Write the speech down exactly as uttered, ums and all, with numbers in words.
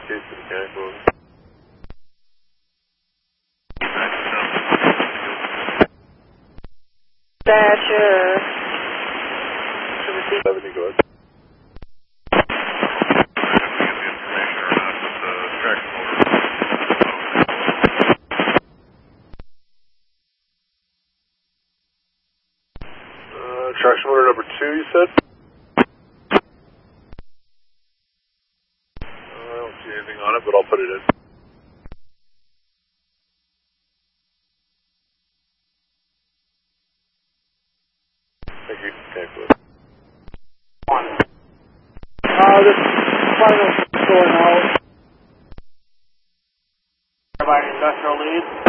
case of mechanical. Thatcher. seventy, go ahead. Uh, traction motor number two, you said? Uh, I don't see anything on it, but I'll put it in. Thank you. Okay, good. One. Uh, this final score now. By industrial lead.